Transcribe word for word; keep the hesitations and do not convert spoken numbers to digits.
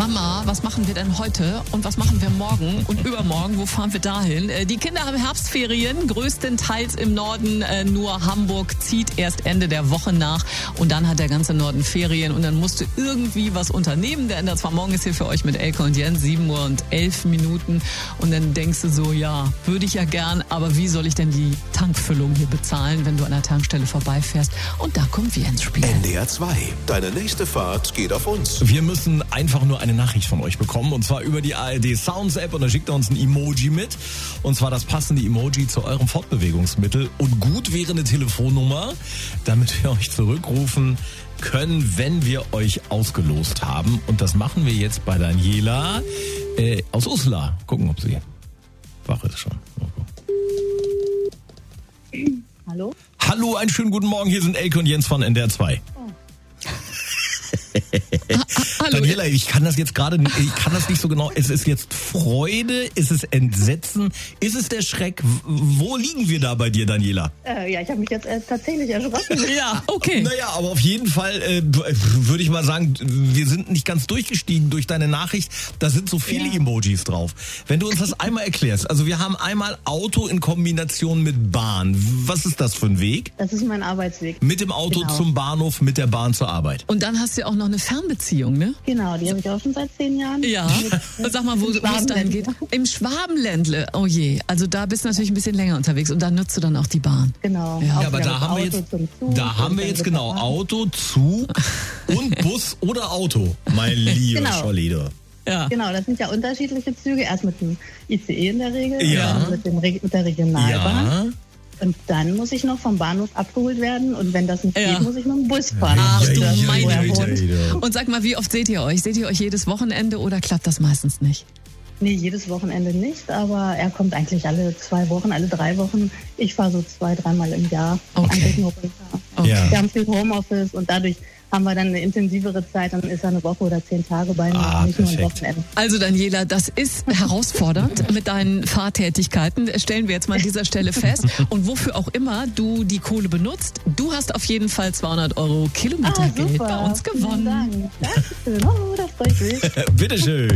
Mama, was machen wir denn heute und was machen wir morgen und übermorgen? Wo fahren wir dahin? Die Kinder haben Herbstferien, größtenteils im Norden. Nur Hamburg zieht erst Ende der Woche nach und dann hat der ganze Norden Ferien und dann musst du irgendwie was unternehmen. Der N D R zwei Morgen ist hier für euch mit Elke und Jens, sieben Uhr und elf Minuten. Und dann denkst du so, ja, würde ich ja gern, aber wie soll ich denn die Tankfüllung hier bezahlen, wenn du an der Tankstelle vorbeifährst? Und da kommen wir ins Spiel. N D R zwei, deine nächste Fahrt geht auf uns. Wir müssen einfach nur eine Nachricht von euch bekommen und zwar über die A R D Sounds App und da schickt ihr uns ein Emoji mit und zwar das passende Emoji zu eurem Fortbewegungsmittel und gut wäre eine Telefonnummer, damit wir euch zurückrufen können, wenn wir euch ausgelost haben und das machen wir jetzt bei Daniela äh, aus Uslar. Gucken, ob sie wach ist schon. Hallo? Hallo, einen schönen guten Morgen, hier sind Elke und Jens von N D R zwei. Oh. Hallo. Daniela, ich kann das jetzt gerade, ich kann das nicht so genau. Ist es jetzt Freude? Ist es Entsetzen? Ist es der Schreck? Wo liegen wir da bei dir, Daniela? Äh, ja, ich habe mich jetzt äh, tatsächlich erschrocken. Ja, okay. Naja, aber auf jeden Fall äh, würde ich mal sagen, wir sind nicht ganz durchgestiegen durch deine Nachricht. Da sind so viele Ja. Emojis drauf. Wenn du uns das einmal erklärst, also wir haben einmal Auto in Kombination mit Bahn. Was ist das für ein Weg? Das ist mein Arbeitsweg. Mit dem Auto Genau. zum Bahnhof, mit der Bahn zur Arbeit. Und dann hast du ja auch noch eine Fernbeziehung, ne? Genau, die habe ich auch schon seit zehn Jahren. Ja. Und sag mal, wo wo es dahin geht. Im Schwabenländle. Oh je. Also da bist du natürlich ein bisschen länger unterwegs und da nutzt du dann auch die Bahn. Genau. Ja. Auch Ja, aber wieder da mit haben wir Auto jetzt, zum Zug da haben und wir dann jetzt mit genau der Bahn. Auto, Zug und Bus oder Auto, mein lieber Genau. Schollider. Ja. Genau, das sind ja unterschiedliche Züge. Erst mit dem I C E in der Regel, Ja. und dann mit, dem, Re- mit der Regionalbahn. Ja. Und dann muss ich noch vom Bahnhof abgeholt werden. Und wenn das nicht Ja. geht, muss ich mit dem Bus fahren. Ach Also du das ist meine wo er Güte. wohnt. Und sag mal, wie oft seht ihr euch? Seht ihr euch jedes Wochenende oder klappt das meistens nicht? Nee, jedes Wochenende nicht, aber er kommt eigentlich alle zwei Wochen, alle drei Wochen. Ich fahre so zwei, dreimal im Jahr Okay. eigentlich nur runter. Okay. Ja. Wir haben viel Homeoffice und dadurch haben wir dann eine intensivere Zeit. Dann ist er eine Woche oder zehn Tage bei mir, Ah, nicht nur ein perfekt. Wochenende. Also Daniela, das ist herausfordernd mit deinen Fahrtätigkeiten. Das stellen wir jetzt mal an dieser Stelle fest. Und wofür auch immer du die Kohle benutzt, du hast auf jeden Fall zweihundert Euro Kilometergeld bei uns gewonnen. Vielen Dank. Dankeschön. Oh, das freut mich. Bitteschön.